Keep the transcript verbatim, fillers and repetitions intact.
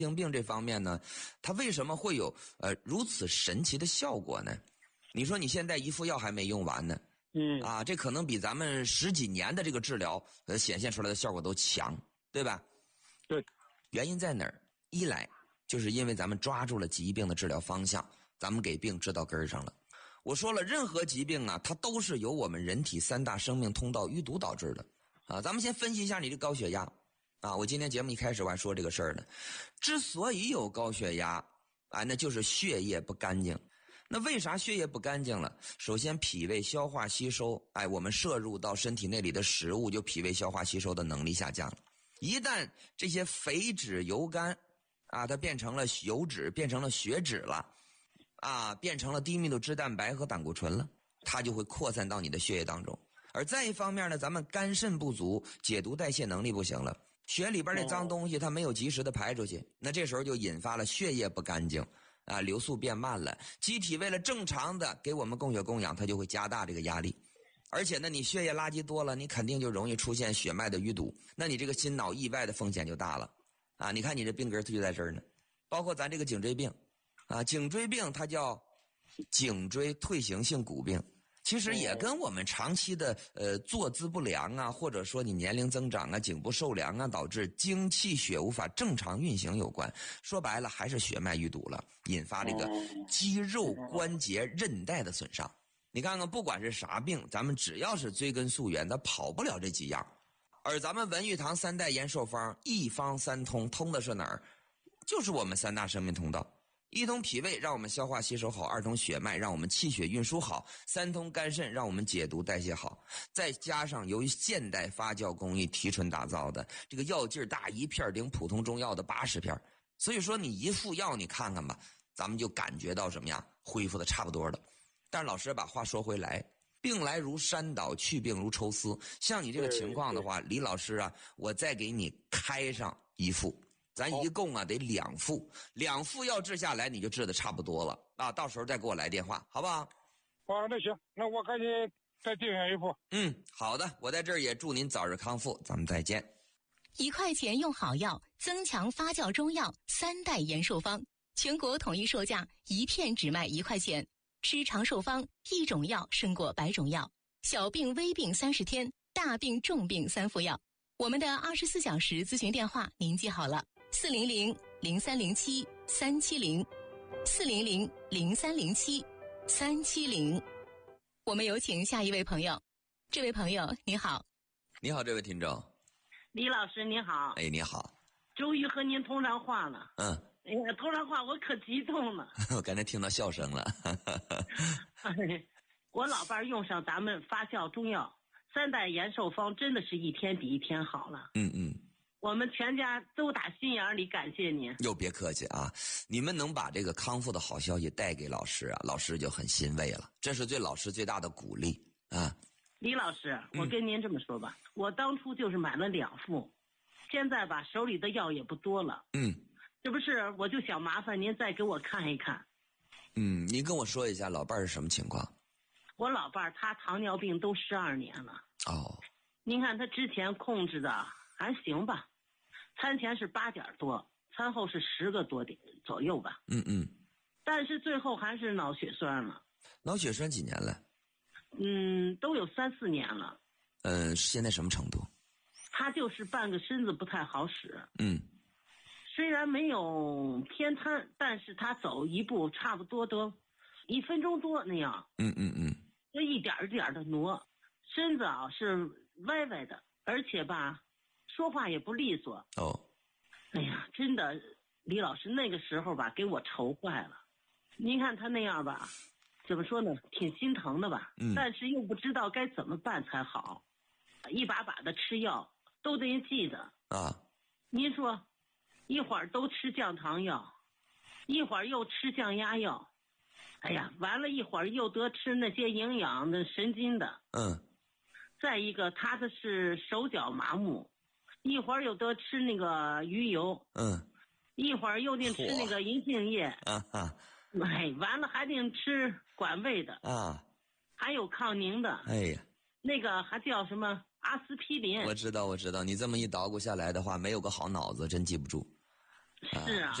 性病这方面呢，它为什么会有呃如此神奇的效果呢？你说你现在一副药还没用完呢， 嗯啊，这可能比咱们十几年的这个治疗呃显现出来的效果都强，对吧？ 对， 原因在哪儿？一来就是因为咱们抓住了疾病的治疗方向，咱们给病治到根儿上了。我说了，任何疾病啊，它都是由我们人体三大生命通道淤堵导致的啊。咱们先分析一下你这高血压。啊，我今天节目一开始我还说这个事儿呢。之所以有高血压，啊，那就是血液不干净。那为啥血液不干净了？首先，脾胃消化吸收，哎，我们摄入到身体内里的食物，就脾胃消化吸收的能力下降了。一旦这些肥脂油苷，啊，它变成了油脂，变成了血脂了，啊，变成了低密度脂蛋白和胆固醇了，它就会扩散到你的血液当中。而再一方面呢，咱们肝肾不足，解毒代谢能力不行了。血里边那脏东西它没有及时的排出去，那这时候就引发了血液不干净啊，流速变慢了。机体为了正常的给我们供血供氧，它就会加大这个压力。而且呢，你血液垃圾多了，你肯定就容易出现血脉的淤堵，那你这个心脑意外的风险就大了啊！你看你这病根它就在这儿呢。包括咱这个颈椎病啊，颈椎病它叫颈椎退行性骨病。其实也跟我们长期的呃坐姿不良啊，或者说你年龄增长啊、颈部受凉啊，导致精气血无法正常运行有关。说白了，还是血脉淤堵了，引发这个肌肉、关节、韧带的损伤。你看看，不管是啥病，咱们只要是追根溯源，它跑不了这几样。而咱们文玉堂三代延寿方，一方三通，通的是哪儿？就是我们三大生命通道。一通脾胃让我们消化吸收好，二通血脉让我们气血运输好，三通肝肾让我们解毒代谢好，再加上由于现代发酵工艺提纯打造的这个药劲儿大，一片顶普通中药的八十片，所以说你一副药你看看吧，咱们就感觉到什么呀，恢复的差不多了。但是老师把话说回来，病来如山倒，去病如抽丝，像你这个情况的话，李老师啊，我再给你开上一副。咱一共啊得两副，两副药治下来，你就治的差不多了啊！到时候再给我来电话，好不好？ 啊，那行，那我赶紧再订下一副。 嗯，好的，我在这儿也祝您早日康复，咱们再见。 一块钱用好药，增强发酵中药三代延寿方，全国统一售价，一片只卖一块钱。吃长寿方，一种药胜过百种药，小病微病三十天，大病重病三副药。我们的二十四小时咨询电话您记好了。四零零零三零七三七零，四零零零三零七三七零。我们有请下一位朋友。这位朋友你好。 你好，这位听众。 李老师你好。 哎，你好。 终于和您通上话了。 嗯。 哎呀，通上话我可激动了。 我刚才听到笑声了。 我老伴用上咱们发酵中药三代延寿方，真的是一天比一天好了。 嗯嗯。 我们全家都打心眼里感谢您。 又别客气啊，你们能把这个康复的好消息带给老师啊，老师就很欣慰了，这是对老师最大的鼓励啊。 李老师，我跟您这么说吧，嗯、我当初就是买了两副，现在吧手里的药也不多了。 嗯， 这不是我就想麻烦您再给我看一看。 嗯，您跟我说一下老伴儿是什么情况？ 我老伴儿他糖尿病都十二年了。 哦。 您看他之前控制的还行吧。餐前是八点多，餐后是十个多点左右吧。 嗯嗯。 但是最后还是脑血栓了。 脑血栓几年了？ 嗯，都有三四年了。 嗯，现在什么程度？ 他就是半个身子不太好使。 嗯。 虽然没有偏瘫，但是他走一步差不多都一分钟多那样。 嗯嗯嗯。 就一点一点的挪，身子啊是歪歪的，而且吧。说话也不利索哦， 哎呀，真的，李老师那个时候吧，给我愁坏了。您看他那样吧，怎么说呢，挺心疼的吧， 嗯， 但是又不知道该怎么办才好，一把把的吃药都得记得啊。 您说，一会儿都吃降糖药，一会儿又吃降压药，哎呀，完了一会儿又得吃那些营养的神经的， 嗯， 再一个他的是手脚麻木。一会儿又得吃那个鱼油， 嗯， 一会儿又得吃那个银杏叶， 啊哈， 哎，完了还得吃管胃的啊， 还有抗凝的， 哎呀， 那个还叫什么阿司匹林？ 我知道，我知道，你这么一捣鼓下来的话，没有个好脑子，真记不住。 是啊。